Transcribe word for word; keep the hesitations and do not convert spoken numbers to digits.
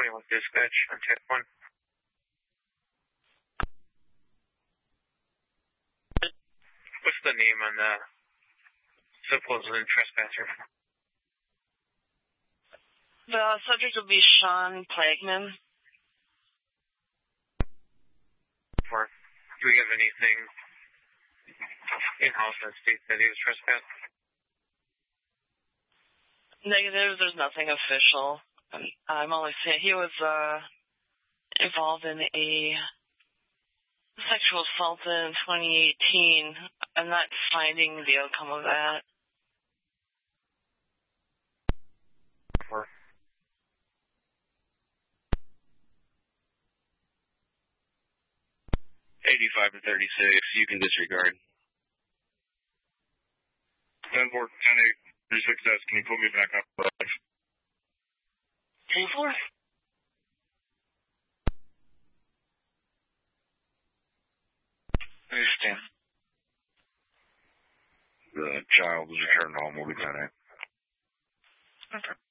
twenty with dispatch on tech one. What's the name on the supposed trespasser? The subject will be Sean Plagman. Or do we have anything in-house that states that he was trespassed? Negative, there's nothing official. I'm only saying he was uh, involved in a sexual assault in twenty eighteen. I'm not finding the outcome of that. eighty-five to thirty-six, you can disregard. ten four, ten eight, thirty-six S, can you put me back up? ten four? I understand. The child was returned home, will be ten eight. Okay.